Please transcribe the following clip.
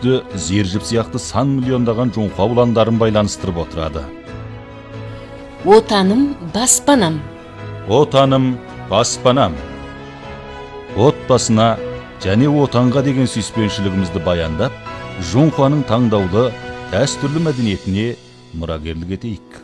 өзүбүздү Зержип сыяктуу сан миллиондаган жуңкуа уландарын байланыштырып отурады. Отаным баспанам. Отаным баспанам. Отбасына және отанга деген сүйүспенчилигибизди баяндап, жуңкуанын таңдаулуу дәстүрлүү мәдениетине мурагерлик этейик.